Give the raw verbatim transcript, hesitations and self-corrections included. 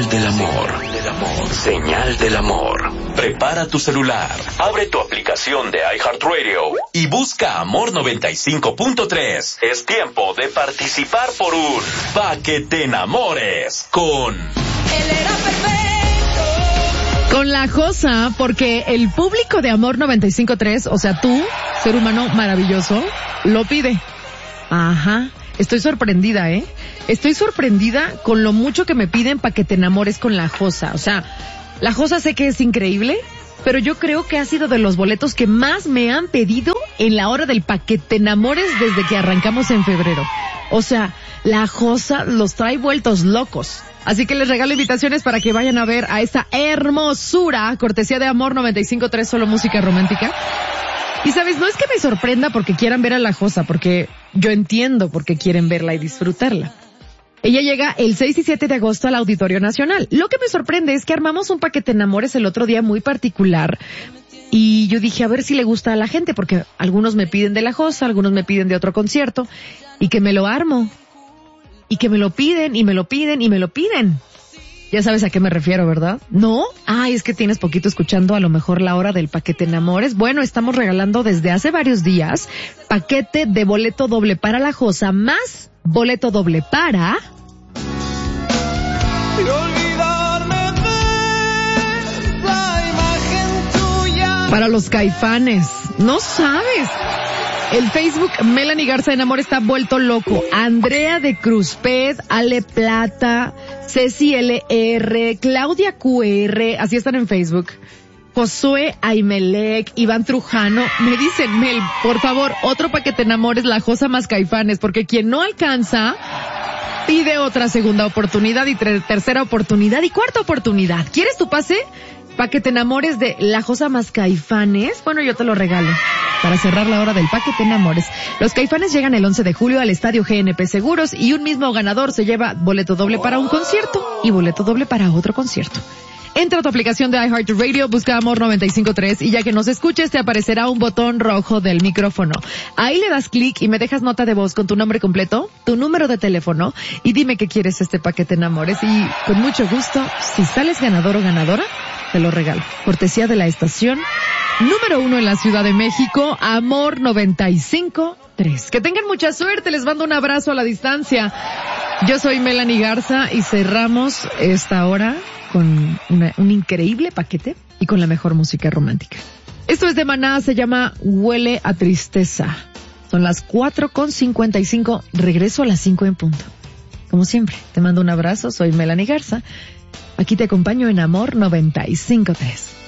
Señal del amor. Del amor. Señal del amor. Prepara tu celular, abre tu aplicación de iHeartRadio y busca Amor noventa y cinco punto tres. Es tiempo de participar por un Pa' que te enamores con... Él era perfecto. Con La Josa, porque el público de Amor noventa y cinco punto tres, o sea, tú, ser humano maravilloso, lo pide. Ajá. Estoy sorprendida, ¿eh? Estoy sorprendida con lo mucho que me piden para que te enamores con La Josa. O sea, La Josa sé que es increíble, pero yo creo que ha sido de los boletos que más me han pedido en la hora del pa' que te enamores desde que arrancamos en febrero. O sea, La Josa los trae vueltos locos. Así que les regalo invitaciones para que vayan a ver a esta hermosura, cortesía de Amor noventa y cinco punto tres, solo música romántica. Y sabes, no es que me sorprenda porque quieran ver a La Josa, porque yo entiendo por qué quieren verla y disfrutarla. Ella llega el seis y siete de agosto al Auditorio Nacional. Lo que me sorprende es que armamos un paquete enamores el otro día muy particular. Y yo dije, a ver si le gusta a la gente, porque algunos me piden de La Josa, algunos me piden de otro concierto, y que me lo armo. Y que me lo piden, y me lo piden, y me lo piden. Ya sabes a qué me refiero, ¿verdad? ¿No? Ay, es que tienes poquito escuchando a lo mejor la hora del paquete enamores. Bueno, estamos regalando desde hace varios días paquete de boleto doble para La Josa, más boleto doble para... Para los Caifanes. No sabes. El Facebook Melanie Garza en Amor está vuelto loco. Andrea de Cruzped, Ale Plata, Ceci L R, Claudia Q R, así están en Facebook. Josué Aimelec, Iván Trujano, me dicen, Mel, por favor, otro pa' que te enamores, La Josa más Caifanes, porque quien no alcanza pide otra segunda oportunidad y ter- tercera oportunidad y cuarta oportunidad. ¿Quieres tu pase? Pa' que te enamores de La Josa más Caifanes. Bueno, yo te lo regalo para cerrar la hora del Pa' que te enamores. Los Caifanes llegan el once de julio al Estadio G N P Seguros y un mismo ganador se lleva boleto doble para un concierto y boleto doble para otro concierto. Entra a tu aplicación de iHeartRadio, busca Amor noventa y cinco punto tres y ya que nos escuches te aparecerá un botón rojo del micrófono. Ahí le das clic y me dejas nota de voz con tu nombre completo, tu número de teléfono y dime que quieres este Pa' que te enamores y con mucho gusto, si sales ganador o ganadora, te lo regalo. Cortesía de la estación número uno en la Ciudad de México, Amor noventa y cinco punto tres. Que tengan mucha suerte, les mando un abrazo a la distancia. Yo soy Melanie Garza y cerramos esta hora con una, un increíble paquete y con la mejor música romántica. Esto es de Maná, se llama Huele a Tristeza. Son las cuatro con cincuenta y cinco, regreso a las cinco en punto. Como siempre, te mando un abrazo, soy Melanie Garza. Aquí te acompaño en Amor noventa y cinco punto tres.